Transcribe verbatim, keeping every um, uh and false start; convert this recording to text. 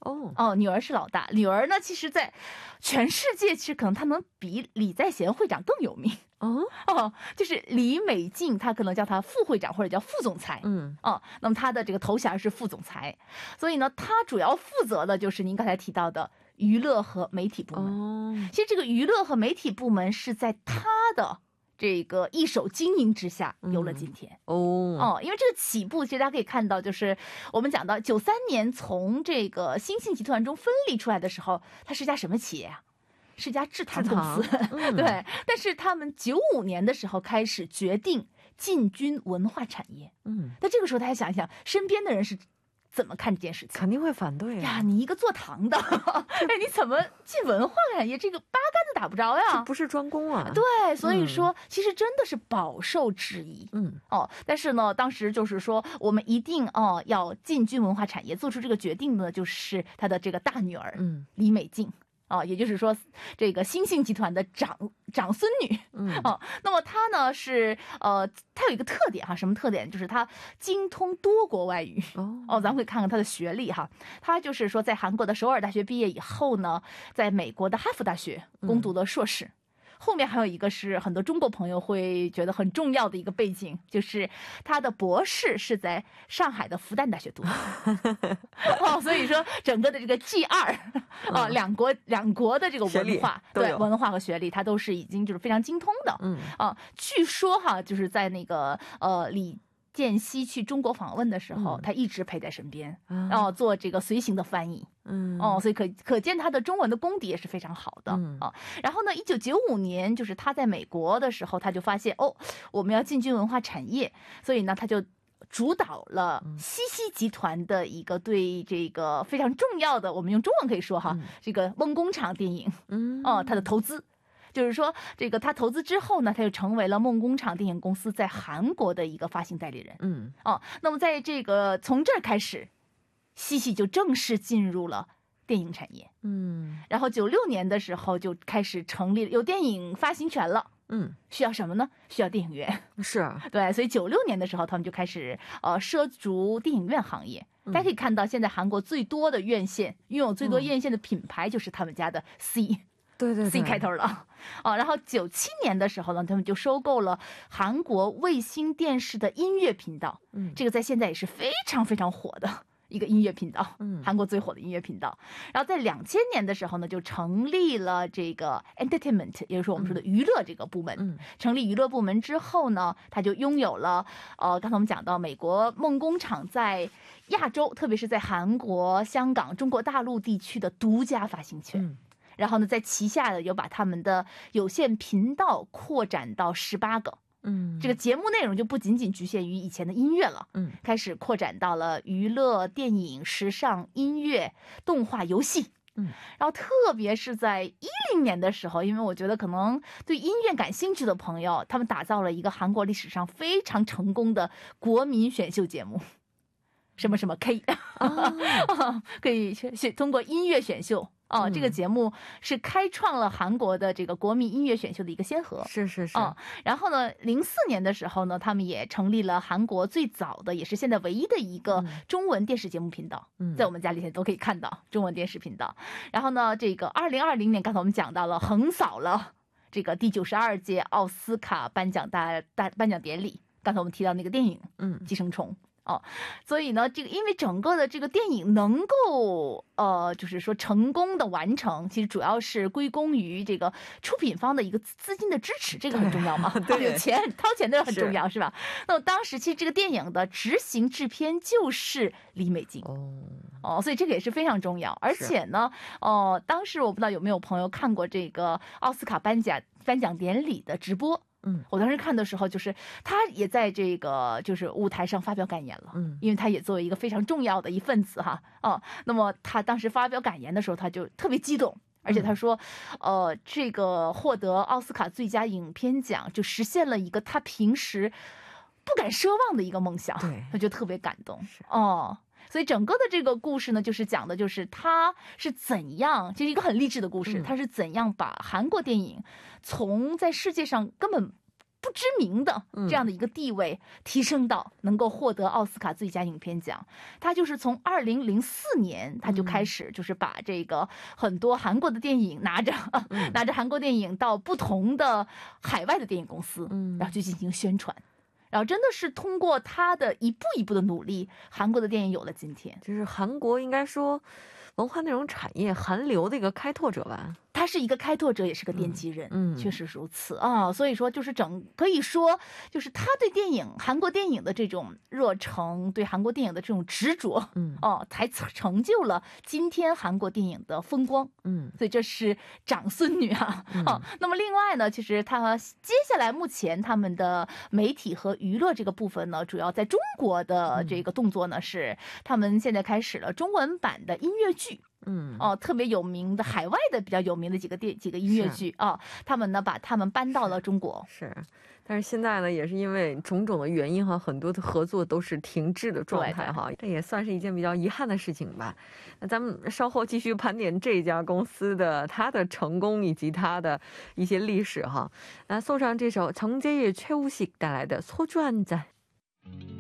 哦哦，女儿是老大，女儿呢，其实在全世界其实可能她能比李在贤会长更有名。 哦哦，就是李美静，她可能叫她副会长或者叫副总裁。 嗯哦，那么她的这个头衔是副总裁，所以呢，她主要负责的就是您刚才提到的娱乐和媒体部门。 哦其实这个娱乐和媒体部门是在她的这个一手经营之下有了今天。 哦哦，因为这个起步，其实大家可以看到，就是我们讲到九三年从这个新兴集团中分离出来的时候，它是家什么企业啊？是家制糖公司。 嗯、 对，但是他们九五年的时候开始决定进军文化产业。 嗯， 那这个时候大家想一想，身边的人是怎么看这件事情？ 肯定会反对、啊、 呀！你一个做糖的，哎，你怎么进文化产业？这个八竿子打不着呀！ 这不是专攻啊。 对，所以说、嗯、其实真的是饱受质疑。 嗯， 哦，但是呢，当时就是说，我们一定哦要进军文化产业，做出这个决定呢，就是他的这个大女儿， 嗯， 李美静。啊，也就是说，这个新兴集团的长长孙女， 嗯， 哦，那么她呢是呃，她有一个特点哈，什么特点？就是她精通多国外语。 哦， 哦，咱们可以看看她的学历哈，她就是说，在韩国的首尔大学毕业以后呢，在美国的哈佛大学攻读了硕士。嗯，后面还有一个是很多中国朋友会觉得很重要的一个背景，就是他的博士是在上海的复旦大学读的。哦，所以说整个的这个 G 二啊，两国两国的这个文化，对文化和学历，他都是已经就是非常精通的。 嗯啊，据说哈，就是在那个呃李建熙去中国访问的时候，嗯、他一直陪在身边，然后、哦、做这个随行的翻译。 嗯， 哦，所以可可见他的中文的功底也是非常好的。 嗯啊，然后呢，一九九五年，就是他在美国的时候，他就发现哦，我们要进军文化产业，所以呢，他就主导了西溪集团的一个对这个非常重要的，我们用中文可以说哈，嗯、这个梦工厂电影， 嗯， 哦，他的投资。就是说，这个他投资之后呢，他就成为了梦工厂电影公司在韩国的一个发行代理人。 嗯， 哦，那么在这个从这儿开始，西溪就正式进入了电影产业。 嗯， 然后九六年的时候就开始成立，有电影发行权了。 嗯， 需要什么呢？需要电影院。 是啊， 对，所以九六年的时候，他们就开始呃涉足电影院行业。大家可以看到，现在韩国最多的院线，拥有最多院线的品牌就是他们家的 C。 对对对 C 开头了啊，然后九七年的时候呢，他们就收购了韩国卫星电视的音乐频道， 嗯，这个在现在也是非常非常火的一个音乐频道， 嗯， 韩国最火的音乐频道。然后在两千年的时候呢，就成立了这个 entertainment， 也就是我们说的娱乐这个部门。 嗯， 成立娱乐部门之后呢，他就拥有了呃，刚才我们讲到美国梦工厂在亚洲，特别是在韩国、香港、中国大陆地区的独家发行权。 嗯， 然后呢，在旗下的有把他们的有线频道扩展到十八个， 嗯， 这个节目内容就不仅仅局限于以前的音乐了， 嗯， 开始扩展到了娱乐、电影、时尚、音乐、动画、游戏， 嗯， 然后特别是在一零年的时候，因为我觉得可能对音乐感兴趣的朋友，他们打造了一个韩国历史上非常成功的国民选秀节目。什么什么 K， 哦、 可以选通过音乐选秀哦、嗯，这个节目是开创了韩国的这个国民音乐选秀的一个先河。 是是是。 哦，然后呢，零四年的时候呢，他们也成立了韩国最早的，也是现在唯一的一个中文电视节目频道。嗯，在我们家里现在都可以看到中文电视频道。然后呢，这个二零二零年，刚才我们讲到了，横扫了这个第九十二届奥斯卡颁奖大大颁奖典礼。刚才我们提到那个电影， 嗯， 《寄生虫》。哦，所以呢，这个因为整个的这个电影能够呃，就是说成功的完成，其实主要是归功于这个出品方的一个资金的支持，这个很重要嘛。 对， 有钱掏钱的很重要，是, 是吧？那么当时其实这个电影的执行制片就是李美静。 哦哦，所以这个也是非常重要。而且呢，哦、呃，当时我不知道有没有朋友看过这个奥斯卡颁奖颁奖典礼的直播。 嗯， 我当时看的时候，就是他也在这个就是舞台上发表感言了， 嗯， 因为他也作为一个非常重要的一份子哈，哦，那么他当时发表感言的时候，他就特别激动，而且他说，嗯、呃，这个获得奥斯卡最佳影片奖，就实现了一个他平时不敢奢望的一个梦想， 对， 他就特别感动，哦。所以整个的这个故事呢，就是讲的就是他是怎样，其实一个很励志的故事，他是怎样把韩国电影从在世界上根本不知名的这样的一个地位提升到能够获得奥斯卡最佳影片奖。他就是从二零零四年他就开始就是把这个很多韩国的电影拿着、嗯、拿着韩国电影到不同的海外的电影公司，然后去进行宣传。然后真的是通过他的一步一步的努力，韩国的电影有了今天。 就是韩国应该说文化内容产业韩流的一个开拓者吧。 他是一个开拓者，也是个奠基人， 嗯， 确实如此啊。所以说，就是整可以说，就是他对电影、韩国电影的这种热诚，对韩国电影的这种执着， 嗯， 哦，才成就了今天韩国电影的风光， 嗯， 所以这是长孙女啊， 嗯、 哦。那么另外呢，其实他接下来目前他们的媒体和娱乐这个部分呢，主要在中国的这个动作呢，是他们现在开始了中文版的音乐剧。 嗯， 哦，特别有名的海外的比较有名的几个电几个音乐剧啊，他们呢把他们搬到了中国。 是，是但是现在呢，也是因为种种的原因哈，很多的合作都是停滞的状态哈，这也算是一件比较遗憾的事情吧。那咱们稍后继续盘点这家公司的它的成功以及它的一些历史哈。那送上这首정재일최우식带来的소주한잔。